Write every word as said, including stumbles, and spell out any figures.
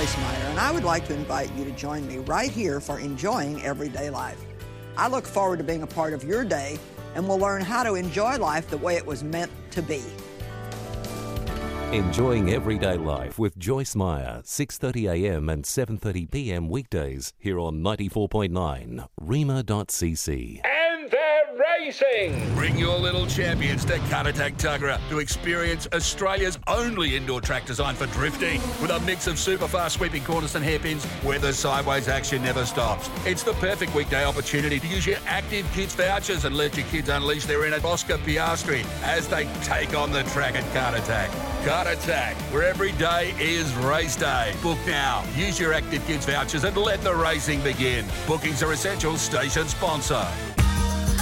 Joyce Meyer, and I would like to invite you to join me right here for Enjoying Everyday Life. I look forward to being a part of your day, and we'll learn how to enjoy life the way it was meant to be. Enjoying Everyday Life with Joyce Meyer, six thirty a m and seven thirty p m weekdays here on ninety-four point nine, rima dot c c. And they're racing! Bring your little champions to Caratak Tuggerah to experience Australia's only indoor track designed for drifting, with a mix of super fast sweeping corners and hairpins where the sideways action never stops. It's the perfect weekday opportunity to use your Active Kids vouchers and let your kids unleash their inner Oscar Piastri as they take on the track at Caratak. Caratak, where every day is race day. Book now. Use your Active Kids vouchers and let the racing begin. Bookings are essential. Station sponsor.